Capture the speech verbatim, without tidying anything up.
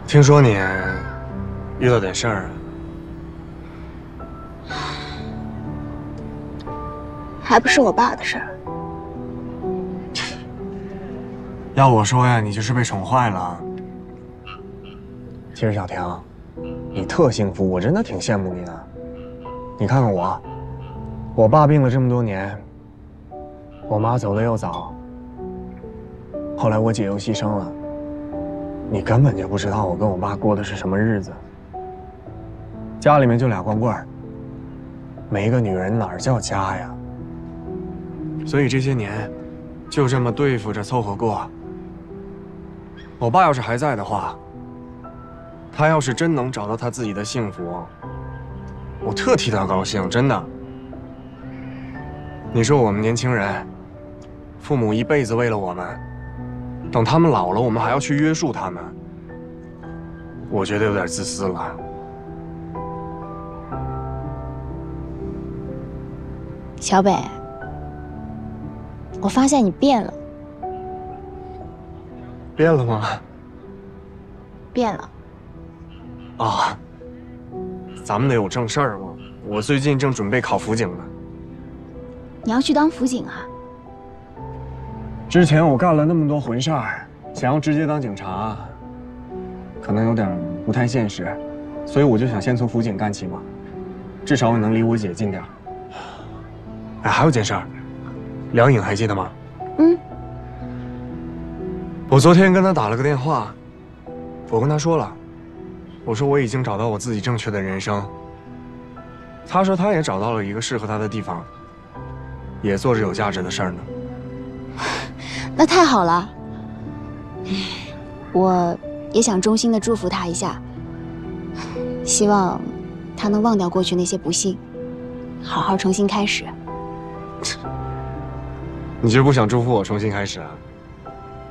听说你遇到点事儿， 还不是我爸的事儿。 要我说呀，你就是被宠坏了。其实小婷，你特幸福，我真的挺羡慕你的。你看看我，我爸病了这么多年，我妈走的又早，后来我姐又牺牲了。你根本就不知道我跟我爸过的是什么日子。家里面就俩光棍儿，没一个女人哪儿叫家呀？所以这些年，就这么对付着凑合过。我爸要是还在的话，他要是真能找到他自己的幸福，我特替他高兴，真的。你说我们年轻人，父母一辈子为了我们。等他们老了，我们还要去约束他们，我觉得有点自私了。 小北，我发现你变了。 变了吗？ 变了。 啊，咱们得有正事儿嘛。我最近正准备考辅警呢。 你要去当辅警啊？ 之前我干了那么多混事儿，想要直接当警察，可能有点不太现实，所以我就想先从辅警干起嘛，至少我能离我姐近点。哎，还有件事儿，梁颖还记得吗？ 嗯。 我昨天跟她打了个电话，我跟她说了，我说我已经找到我自己正确的人生。她说她也找到了一个适合她的地方，也做着有价值的事儿呢。 那太好了，我也想衷心的祝福他一下，希望他能忘掉过去那些不幸，好好重新开始。 你就不想祝福我重新开始啊？